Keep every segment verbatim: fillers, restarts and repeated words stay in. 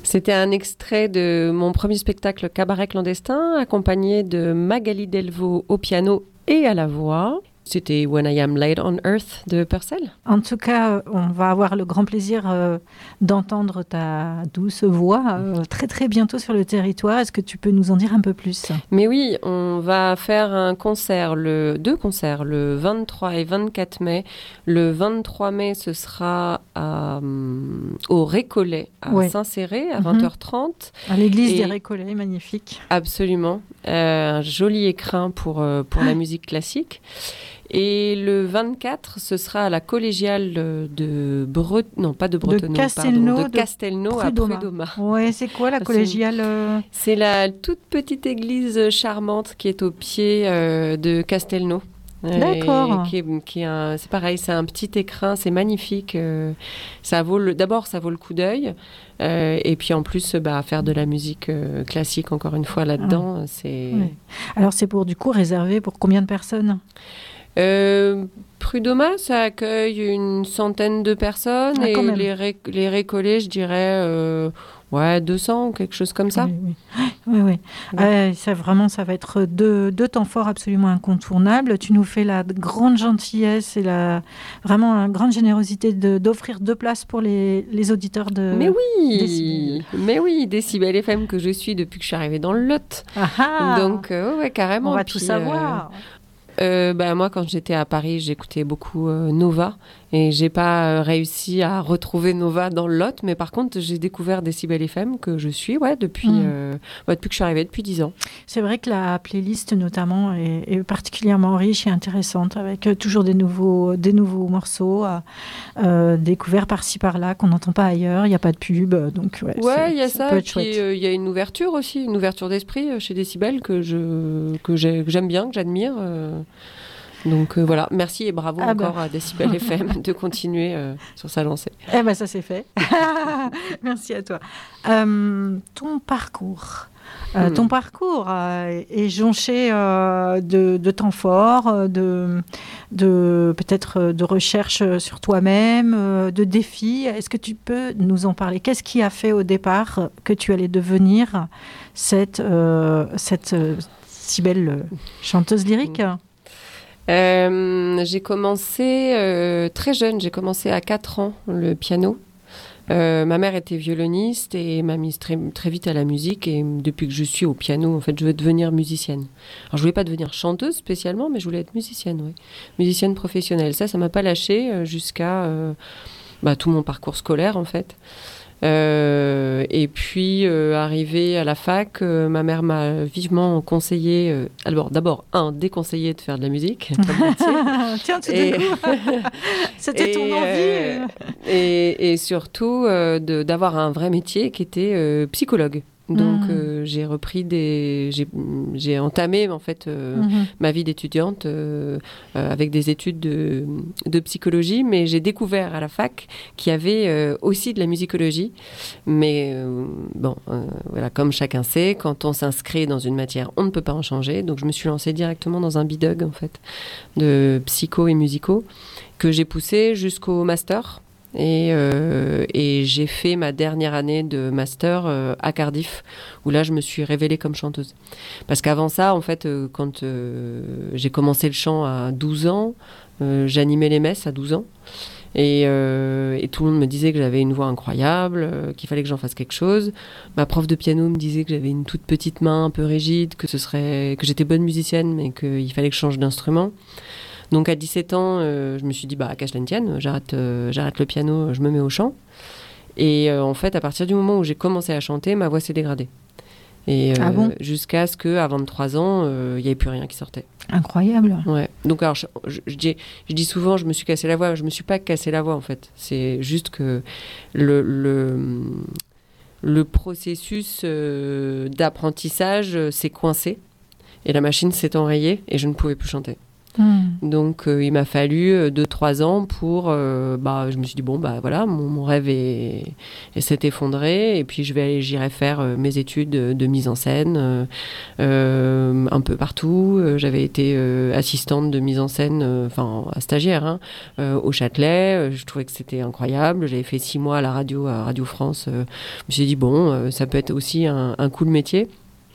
C'était un extrait de mon premier spectacle Cabaret clandestin, accompagné de Magali Delvaux au piano et à la voix. C'était When I Am Laid on Earth de Purcell. En tout cas, on va avoir le grand plaisir euh, d'entendre ta douce voix euh, très très bientôt sur le territoire. Est-ce que tu peux nous en dire un peu plus ? Mais oui, on va faire un concert, le, deux concerts, le vingt-trois et vingt-quatre mai. Le vingt-trois mai, ce sera à, um, au Récollet, à ouais. Saint-Céré, à mm-hmm. vingt heures trente. À l'église et des Récollets, magnifique. Absolument. Euh, un joli écrin pour, euh, pour la musique classique. Et le vingt-quatre, ce sera à la collégiale de Bre... non pas de Bretonneau, de Castelnau, pardon, de Castelnau à Prud'Homas. Ouais, c'est quoi la collégiale euh... C'est la toute petite église charmante qui est au pied euh, de Castelnau. D'accord. Qui est, qui est un, c'est pareil, c'est un petit écrin, c'est magnifique. Euh, ça vaut le, d'abord, ça vaut le coup d'œil. Euh, et puis en plus, bah, faire de la musique euh, classique, encore une fois, là-dedans, ah. c'est... Ouais. Alors c'est pour du coup réservé pour combien de personnes ? Euh, Prud'Homas, ça accueille une centaine de personnes ah, et les, ré- les Récollets, je dirais, euh, ouais, deux cents, quelque chose comme ça. Oui, oui. oui, oui. oui. Euh, ça, vraiment, ça va être deux, deux temps forts absolument incontournables. Tu nous fais la grande gentillesse et la, vraiment la grande générosité de, d'offrir deux places pour les, les auditeurs de mais oui, Décibel. Mais oui, Décibel F M que je suis depuis que je suis arrivée dans le Lot. Ah ah. Donc, euh, ouais, carrément. On va puis, tout savoir. Euh, Euh, bah, moi, quand j'étais à Paris, j'écoutais beaucoup euh, Nova et j'ai pas euh, réussi à retrouver Nova dans le Lot, mais par contre, j'ai découvert Décibel F M que je suis ouais, depuis, mmh. euh, ouais, depuis que je suis arrivée, depuis dix ans. C'est vrai que la playlist, notamment, est, est particulièrement riche et intéressante, avec euh, toujours des nouveaux, des nouveaux morceaux euh, découverts par-ci, par-là, qu'on n'entend pas ailleurs, il n'y a pas de pub, donc ouais, ouais, il y a ça, ça, peut et être chouette. puis il euh, y a une ouverture aussi, une ouverture d'esprit chez Décibel que, je, que, j'ai, que j'aime bien, que j'admire. Euh... Donc euh, voilà, merci et bravo ah encore bah. à Décibel F M de continuer euh, sur sa lancée. Eh ben ça c'est fait. Merci à toi. Euh, ton parcours, euh, hmm. ton parcours euh, est jonché euh, de, de temps forts, de, de peut-être de recherche sur toi-même, euh, de défis. Est-ce que tu peux nous en parler ? Qu'est-ce qui a fait au départ que tu allais devenir cette, euh, cette euh, si belle chanteuse lyrique ? hmm. Euh, j'ai commencé euh, très jeune, j'ai commencé à quatre ans le piano. Euh, ma mère était violoniste et m'a mise très, très vite à la musique et depuis que je suis au piano, en fait, je veux devenir musicienne. Alors, je voulais pas devenir chanteuse spécialement, mais je voulais être musicienne, oui. Musicienne professionnelle. Ça, ça m'a pas lâchée jusqu'à euh, bah, tout mon parcours scolaire, en fait. Euh, et puis, euh, arrivée à la fac, euh, ma mère m'a vivement conseillé, euh, alors d'abord, un, déconseillé de faire de la musique. Tiens, tout d'un coup, c'était et, ton envie. Euh, et, et surtout, euh, de, d'avoir un vrai métier qui était euh, psychologue. Donc, mmh. euh, j'ai repris des... J'ai, j'ai entamé, en fait, euh, mmh. ma vie d'étudiante euh, euh, avec des études de, de psychologie, mais j'ai découvert à la fac qu'il y avait euh, aussi de la musicologie. Mais, euh, bon, euh, voilà, comme chacun sait, quand on s'inscrit dans une matière, on ne peut pas en changer. Donc, je me suis lancée directement dans un bidug, en fait, de psycho et musicaux, que j'ai poussé jusqu'au master. Et, euh, et j'ai fait ma dernière année de master euh, à Cardiff, où là, je me suis révélée comme chanteuse. Parce qu'avant ça, en fait, euh, quand euh, j'ai commencé le chant à douze ans, euh, j'animais les messes à douze ans. Et, euh, et tout le monde me disait que j'avais une voix incroyable, euh, qu'il fallait que j'en fasse quelque chose. Ma prof de piano me disait que j'avais une toute petite main un peu rigide, que, ce serait, que j'étais bonne musicienne, mais qu'il fallait que je change d'instrument. Donc à dix-sept ans, euh, je me suis dit, bah, qu'à cela ne tienne, j'arrête, euh, j'arrête le piano, je me mets au chant. Et euh, en fait, à partir du moment où j'ai commencé à chanter, ma voix s'est dégradée. Et euh, ah bon jusqu'à ce qu'à vingt-trois ans, il euh, n'y avait plus rien qui sortait. Incroyable. Ouais. Donc alors, je, je, je, dis, je dis souvent, je me suis cassé la voix. Je ne me suis pas cassé la voix, en fait. C'est juste que le... le le processus euh, d'apprentissage euh, s'est coincé et la machine s'est enrayée et je ne pouvais plus chanter. Mmh. Donc, euh, il m'a fallu deux trois ans pour... Euh, bah, je me suis dit, bon, bah voilà, mon, mon rêve est, est, s'est effondré. Et puis, je vais aller, j'irai faire euh, mes études de, de mise en scène euh, euh, un peu partout. Euh, j'avais été euh, assistante de mise en scène, enfin, euh, stagiaire, hein, euh, au Châtelet. Je trouvais que c'était incroyable. J'avais fait six mois à la radio, à Radio France. Euh, je me suis dit, bon, euh, ça peut être aussi un, un cool métier.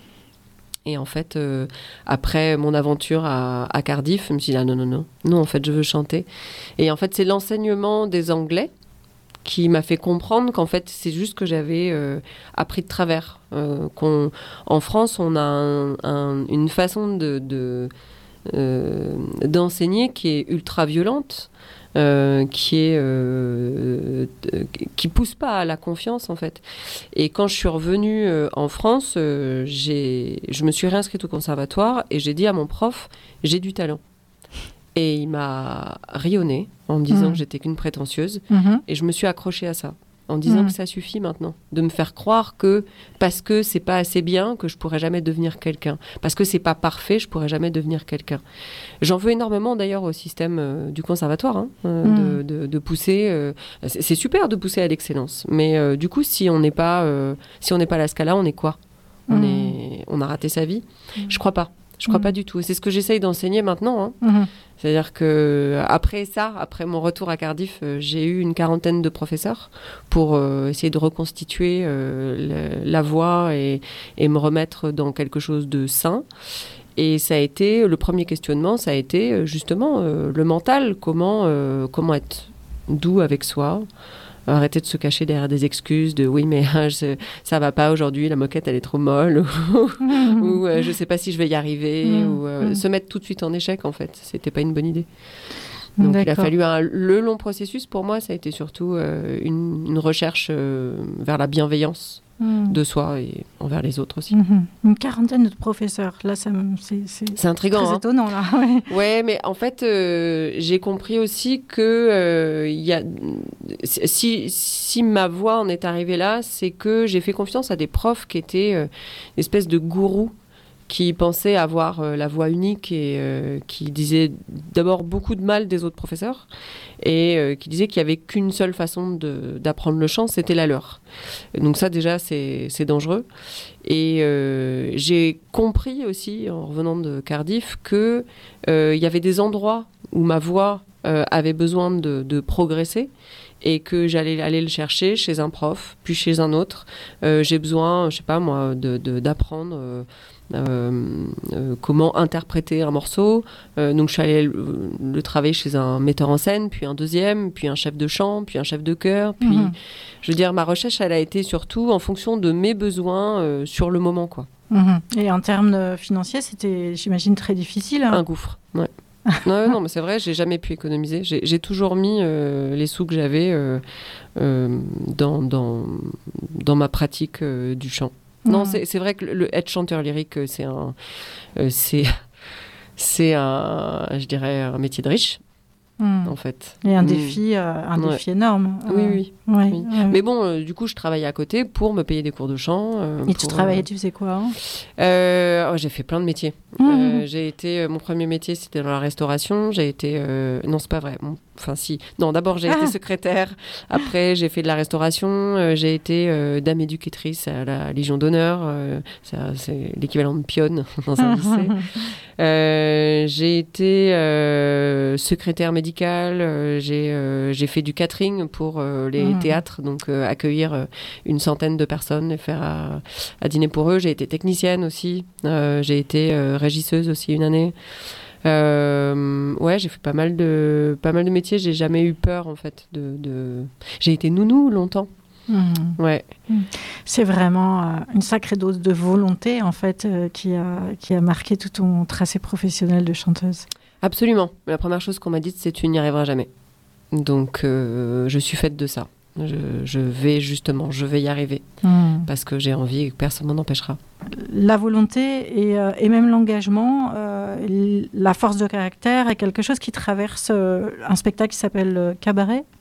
Et en fait, euh, après mon aventure à, à Cardiff, je me suis dit, ah, non, non, non, non, en fait, je veux chanter. Et en fait, c'est l'enseignement des Anglais qui m'a fait comprendre qu'en fait, c'est juste que j'avais euh, appris de travers. Euh, qu'on, en France, on a un, un, une façon de, de, euh, d'enseigner qui est ultra violente. Euh, qui est euh, euh, qui pousse pas à la confiance en fait. Et quand je suis revenue euh, en France, euh, j'ai, je me suis réinscrite au conservatoire et j'ai dit à mon prof, j'ai du talent. Et il m'a rayonnée en me disant mmh. que j'étais qu'une prétentieuse. Mmh. Et je me suis accrochée à ça, en disant mmh. que ça suffit maintenant, de me faire croire que parce que c'est pas assez bien, que je pourrais jamais devenir quelqu'un. Parce que c'est pas parfait, je pourrais jamais devenir quelqu'un. J'en veux énormément d'ailleurs au système euh, du conservatoire, hein, euh, mmh. de, de, de pousser. Euh, c'est, c'est super de pousser à l'excellence, mais euh, du coup, si on n'est pas, euh, si on n'est pas à la Scala, on est quoi ? On mmh. est, on a raté sa vie ? mmh. Je crois pas. Je crois mmh. pas du tout. Et c'est ce que j'essaye d'enseigner maintenant. Hein. Mmh. C'est-à-dire que après ça, après mon retour à Cardiff, euh, j'ai eu une quarantaine de professeurs pour euh, essayer de reconstituer euh, la, la voix et, et me remettre dans quelque chose de sain. Et ça a été, le premier questionnement, ça a été justement euh, le mental, comment, euh, comment être doux avec soi, arrêter de se cacher derrière des excuses de oui mais je, ça va pas aujourd'hui, la moquette elle est trop molle ou, mmh. ou euh, je sais pas si je vais y arriver mmh. ou euh, mmh. se mettre tout de suite en échec en fait, c'était pas une bonne idée. Donc D'accord. il a fallu un, le long processus pour moi, ça a été surtout euh, une, une recherche euh, vers la bienveillance. Mmh. de soi et envers les autres aussi. Mmh. Une quarantaine de professeurs, là ça, c'est, c'est, c'est intriguant, très hein. étonnant là. Ouais, ouais mais en fait euh, j'ai compris aussi que euh, y a, si, si ma voix en est arrivée là, c'est que j'ai fait confiance à des profs qui étaient euh, une espèce de gourous qui pensaient avoir euh, la voix unique et euh, qui disaient d'abord beaucoup de mal des autres professeurs et euh, qui disaient qu'il n'y avait qu'une seule façon de, d'apprendre le chant, c'était la leur. Donc ça déjà c'est, c'est dangereux. Et euh, j'ai compris aussi en revenant de Cardiff qu'il euh, y avait des endroits où ma voix euh, avait besoin de, de progresser et que j'allais aller le chercher chez un prof, puis chez un autre. Euh, j'ai besoin, je sais pas moi, de, de, d'apprendre euh, euh, euh, comment interpréter un morceau. Euh, donc je suis allée le, le travailler chez un metteur en scène, puis un deuxième, puis un chef de chant, puis un chef de chœur. Puis, mmh. je veux dire, ma recherche, elle a été surtout en fonction de mes besoins euh, sur le moment, quoi. Mmh. Et en termes financiers, c'était, j'imagine, très difficile. Hein. Un gouffre, ouais. non, non, mais c'est vrai, j'ai jamais pu économiser. J'ai, j'ai toujours mis euh, les sous que j'avais euh, euh, dans, dans, dans ma pratique euh, du chant. Mmh. Non, c'est, c'est vrai que le, le être chanteur lyrique, c'est un, euh, c'est, c'est un, je dirais, un métier de riche. Mmh. En fait. Et un mmh. défi, euh, un ouais. défi énorme. Oui, euh, oui. Ouais, oui. Ouais, Mais bon, euh, du coup, je travaillais à côté pour me payer des cours de chant. Euh, Et pour, tu travaillais, euh... tu faisais quoi hein euh, oh, j'ai fait plein de métiers. Mmh. Euh, j'ai été, euh, mon premier métier, c'était dans la restauration. J'ai été, euh... non, c'est pas vrai. Bon, enfin, si. Non, d'abord, j'ai ah. été secrétaire. Après, j'ai fait de la restauration. Euh, j'ai été euh, dame éducatrice à la Légion d'honneur. Euh, ça, c'est l'équivalent de pionne dans un lycée. Euh, j'ai été euh, secrétaire médicale, euh, j'ai, euh, j'ai fait du catering pour euh, les mmh. théâtres, donc euh, accueillir euh, une centaine de personnes et faire à, à dîner pour eux. J'ai été technicienne aussi, euh, j'ai été euh, régisseuse aussi une année. Euh, ouais, j'ai fait pas mal de, pas mal de métiers, j'ai jamais eu peur en fait. De, de... J'ai été nounou longtemps. Mmh. Ouais. C'est vraiment euh, une sacrée dose de volonté en fait euh, qui a qui a marqué tout ton tracé professionnel de chanteuse. Absolument. La première chose qu'on m'a dite, c'est tu n'y arriveras jamais. Donc euh, je suis faite de ça. Je, je vais justement, je vais y arriver mmh. parce que j'ai envie et que personne m'en empêchera. La volonté et, euh, et même l'engagement, euh, la force de caractère est quelque chose qui traverse euh, un spectacle qui s'appelle euh, Cabaret.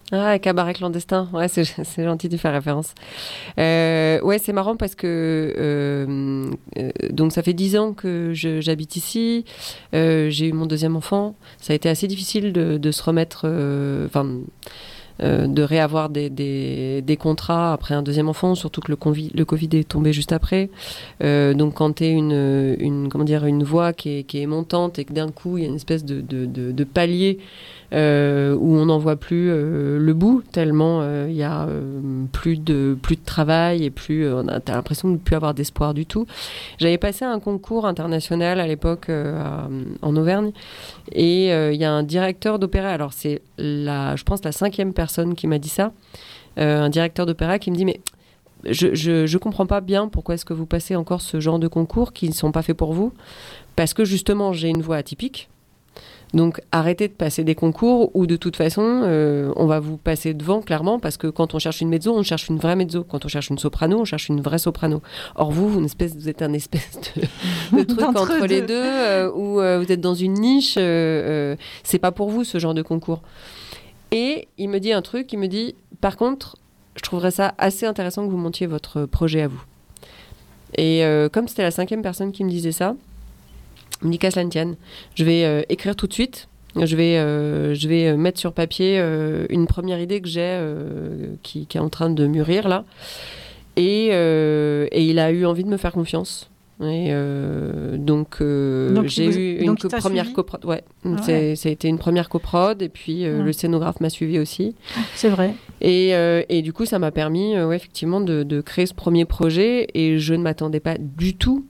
Ah, cabaret clandestin. Ouais, c'est, c'est gentil d'y faire référence. Euh, ouais, c'est marrant parce que euh, euh, donc ça fait dix ans que je, j'habite ici. Euh, j'ai eu mon deuxième enfant. Ça a été assez difficile de, de se remettre, enfin, euh, euh, de réavoir des, des, des contrats après un deuxième enfant, surtout que le, convi- le Covid est tombé juste après. Euh, donc quand tu es une, une, comment dire, une voix qui est, qui est montante et que d'un coup il y a une espèce de, de, de, de palier Euh, où on n'en voit plus euh, le bout, tellement il euh, y a euh, plus, de, plus de travail et plus, euh, on a, t'as l'impression de ne plus avoir d'espoir du tout. J'avais passé un concours international à l'époque euh, à, en Auvergne et il euh, y a un directeur d'opéra, alors c'est la, je pense la cinquième personne qui m'a dit ça, euh, un directeur d'opéra qui me dit mais je, je, je comprends pas bien pourquoi est-ce que vous passez encore ce genre de concours qui ne sont pas faits pour vous, parce que justement j'ai une voix atypique. Donc arrêtez de passer des concours où de toute façon euh, on va vous passer devant clairement, parce que quand on cherche une mezzo, on cherche une vraie mezzo. Quand on cherche une soprano, on cherche une vraie soprano. Or vous, vous, une espèce, vous êtes un espèce de, de truc entre deux. les deux euh, où euh, vous êtes dans une niche. Euh, euh, c'est pas pour vous ce genre de concours. Et il me dit un truc, il me dit par contre, je trouverais ça assez intéressant que vous montiez votre projet à vous. Et euh, comme c'était la cinquième personne qui me disait ça, il me dit qu'à cela ne tienne, je vais euh, écrire tout de suite, je vais, euh, je vais mettre sur papier euh, une première idée que j'ai, euh, qui, qui est en train de mûrir là. Et, euh, et il a eu envie de me faire confiance. Et euh, donc, euh, donc j'ai vous, eu une co- première coprod. Ouais, ah ouais. Ça a été une première coprod. Et puis euh, ouais. Le scénographe m'a suivi aussi. C'est vrai. Et, euh, et du coup, ça m'a permis euh, ouais, effectivement de, de créer ce premier projet. Et je ne m'attendais pas du tout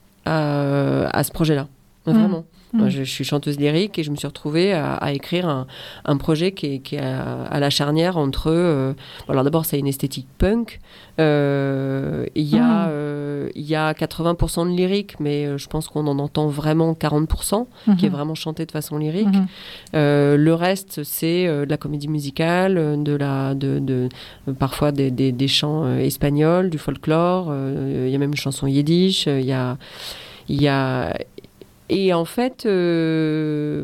à, à ce projet-là. Vraiment. Mmh. Moi, je, je suis chanteuse lyrique et je me suis retrouvée à, à écrire un, un projet qui est, qui est à, à la charnière entre... Euh, alors d'abord, c'est une esthétique punk. Euh, il y a, mmh. euh, il y a quatre-vingts pour cent de lyrique, mais je pense qu'on en entend vraiment quarante pour cent, mmh. qui est vraiment chanté de façon lyrique. Mmh. Euh, le reste, c'est euh, de la comédie musicale, de la, de, de, de, parfois des, des, des chants euh, espagnols, du folklore. Euh, il y a même une chanson yiddish. Il y a... Il y a Et en fait, euh,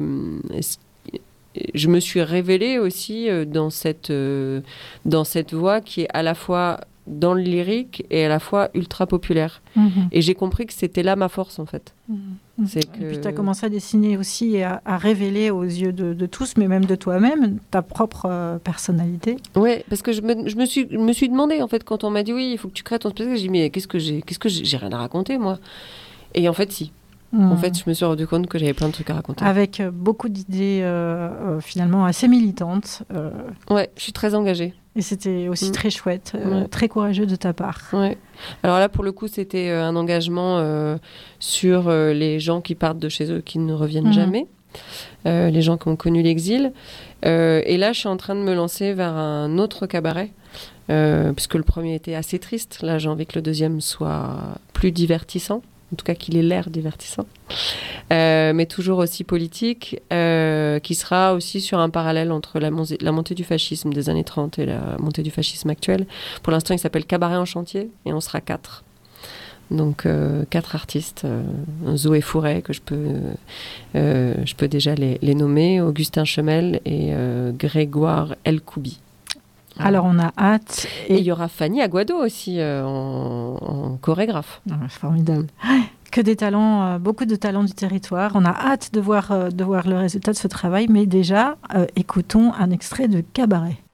je me suis révélée aussi dans cette, euh, dans cette voix qui est à la fois dans le lyrique et à la fois ultra populaire. Mmh. Et j'ai compris que c'était là ma force, en fait. Mmh. C'est que... Et puis tu as commencé à dessiner aussi et à, à révéler aux yeux de, de tous, mais même de toi-même, ta propre euh, personnalité. Oui, parce que je me, je me suis, je me suis demandé, en fait, quand on m'a dit « oui, il faut que tu crées ton spectacle », j'ai dit « mais qu'est-ce que j'ai, qu'est-ce que j'ai, j'ai rien à raconter, moi ?» Et en fait, si. Mmh. En fait, je me suis rendu compte que j'avais plein de trucs à raconter. Avec euh, beaucoup d'idées euh, euh, finalement assez militantes. Euh... Ouais, je suis très engagée. Et c'était aussi mmh. très chouette, euh, ouais. très courageux de ta part. Ouais. Alors là, pour le coup, c'était euh, un engagement euh, sur euh, les gens qui partent de chez eux, qui ne reviennent mmh. jamais, euh, les gens qui ont connu l'exil. Euh, et là, je suis en train de me lancer vers un autre cabaret, euh, puisque le premier était assez triste. Là, j'ai envie que le deuxième soit plus divertissant. En tout cas qu'il ait l'air divertissant, euh, mais toujours aussi politique, euh, qui sera aussi sur un parallèle entre la, mon- la montée du fascisme des années trente et la montée du fascisme actuel. Pour l'instant, il s'appelle Cabaret en chantier, et on sera quatre. Donc, euh, quatre artistes, euh, Zoé Fouret, que je peux, euh, je peux déjà les, les nommer, Augustin Chemel et euh, Grégoire Elkoubi. Alors, on a hâte. Et il y aura Fanny Aguado aussi euh, en, en chorégraphe. Ah, formidable. Que des talents, euh, beaucoup de talents du territoire. On a hâte de voir, euh, de voir le résultat de ce travail. Mais déjà, euh, écoutons un extrait de Cabaret.